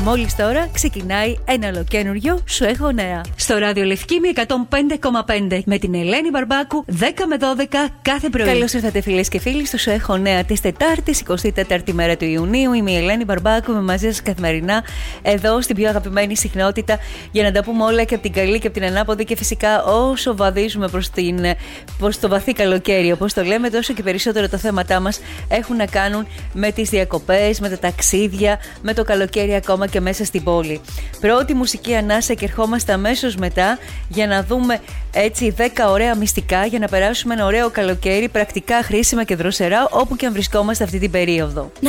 Μόλις τώρα ξεκινάει ένα ολοκένουργιο Σου έχω νέα. Στο ράδιο Λευκήμη 105,5 με την Ελένη Μπαρμπάκου 10 με 12 κάθε πρωί. Καλώς ήρθατε φίλες και φίλοι στο Σου έχω νέα της Τετάρτης, 24η μέρα του Ιουνίου. Είμαι η Ελένη Μπαρμπάκου, είμαι μαζί σας καθημερινά εδώ στην πιο αγαπημένη συχνότητα για να τα πούμε όλα και από την καλή και από την ανάποδη και φυσικά όσο βαδίζουμε προς το βαθύ καλοκαίρι, όπως το λέμε, τόσο και περισσότερο τα θέματά μας έχουν να κάνουν με τις διακοπές, με τα ταξίδια, με το καλοκαίρι ακόμα και μέσα στην πόλη. Πρώτη μουσική ανάσα και ερχόμαστε αμέσως μετά για να δούμε έτσι 10 ωραία μυστικά για να περάσουμε ένα ωραίο καλοκαίρι πρακτικά χρήσιμα και δροσερά όπου και αν βρισκόμαστε αυτή την περίοδο.